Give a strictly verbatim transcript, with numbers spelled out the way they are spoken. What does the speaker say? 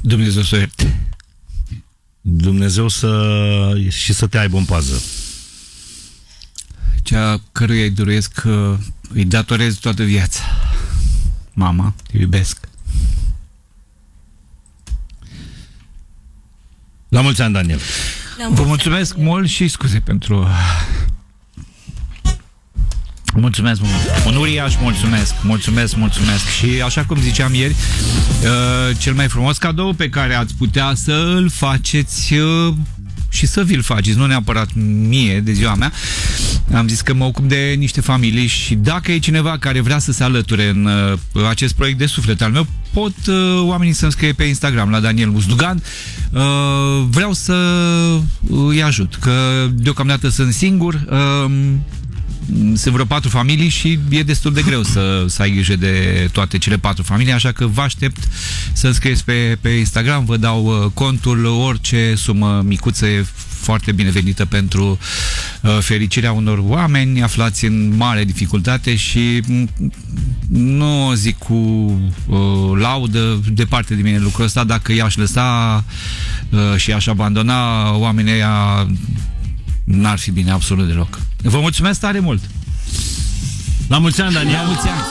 Dumnezeu să o ierte. Dumnezeu să și să te aibă în pază. Cea căruia îi dăruiesc, îi datorez toată viața. Mama, te iubesc. La mulți ani, Daniel. Vă mulțumesc mult și scuze pentru... Mulțumesc mult. Un uriaș mulțumesc. Mulțumesc, mulțumesc. Și așa cum ziceam ieri, uh, cel mai frumos cadou pe care ați putea să îl faceți uh, și să vi-l faceți, nu neapărat mie de ziua mea. Am zis că mă ocup de niște familii și dacă e cineva care vrea să se alăture în uh, acest proiect de suflet al meu, pot uh, oamenii să-mi scrie pe Instagram la Daniel Buzdugan. Uh, vreau să îi ajut, că deocamdată sunt singur. Uh, Sunt vreo patru familii și e destul de greu să, să ai grijă de toate cele patru familii, așa că vă aștept să-mi scrieți pe, pe Instagram, vă dau contul, orice sumă micuță e foarte binevenită pentru uh, fericirea unor oameni aflați în mare dificultate și nu o zic cu uh, laudă, departe de mine lucrul ăsta, dacă i-aș lăsa uh, și i-aș abandona oamenii ăia, n-ar fi bine absolut deloc. Vă mulțumesc tare mult! La mulți ani, Daniel! La mulți ani!